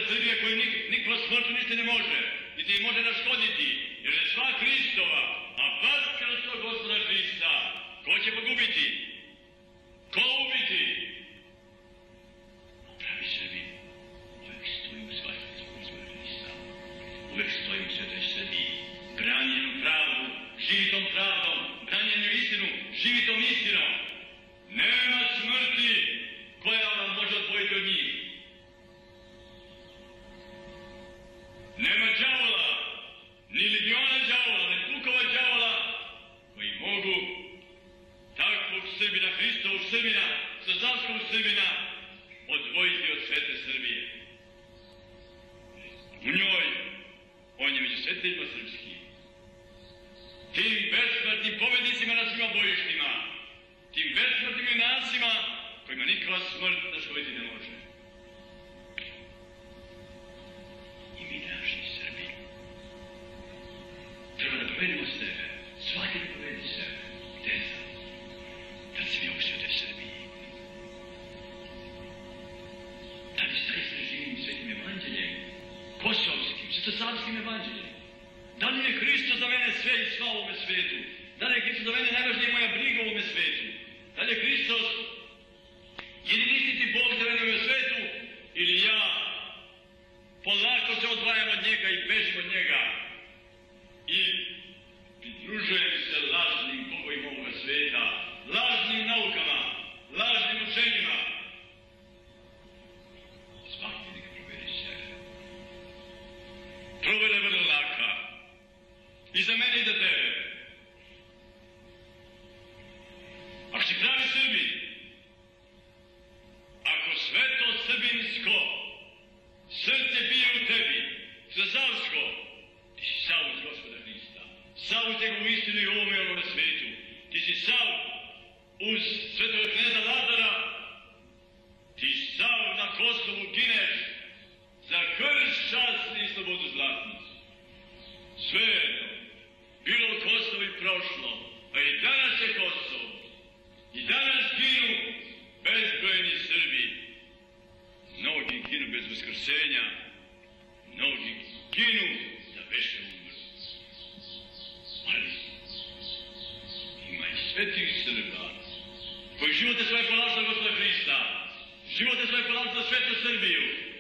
Srbija koju nikakva smrtu ništa ne može, niti je može naškoditi, jer je sva Hristova, a baš krsto Gospoda Hrista, ko će pogubiti? Ko ubiti? Pravi Srbi uvek stoji u svastici Gospoda Hrista, uvek stoji u svetoj Srbiji, branjenu pravdu, živitom pravdom, branjenu istinu, živitom istinom. Nema smrti koja vam može odvojiti od njih. Nema đavola, ni legiona đavola, ni pukova đavola, koji mogu takvog Srbina, Hristovog Srbina, sazavskog Srbina, odvojiti od svete Srbije. U njoj, on je među sveteljima srpskih, tim besmrtnim pobednicima na svima bojištima, tim besmrtnim junacima kojima nikakva smrt naškoditi ne može. I mi, naši Srbi, treba da povedemo sebe, svaki da povedi sebe, deca, da se mi u svetoj Srbiji. Da li zaista živim svetim evanđeljem, kosovskim, svetosavskim evanđeljem? Da li je Hristos za mene sve i sva u ovome svetu? Da li je Hristos za mene najvažnija moja briga u ovome svetu? Da li je Hristos jedinistiti Bog za mene u ovome svetu? Ili ja polako se odvajam od njega i bežim od njega i pridružujem se lažnim bogovima ovoga sveta, lažnim naukama, lažnim učenjima? Svaki neka proveri sebe. Provera je vrlo laka. I za mene i za tebe. Ako si pravi Srbin, ako sveto srbinsko srce bije u tebi, sazavsko, ti si sav uz Gospoda Hrista, sav uz njegovu istinu i ovome i ovome svetu. Ti si sav uz svetog kneza Lazara, ti sav na Kosovu gineš za krš časni i slobodu zlatnicu. Sve jedno, bilo Kosovo i prošlo, pa i danas je Kosovo. I danas ginu bezbrojni Srbi. Mnogi ginu bez vaskrsenja, mnogi ginu za večnu umrt. Ali ima i svetih Srba koji živote svoje polažu za Gospoda Hrista, živote svoje polažu za svetu Srbiju,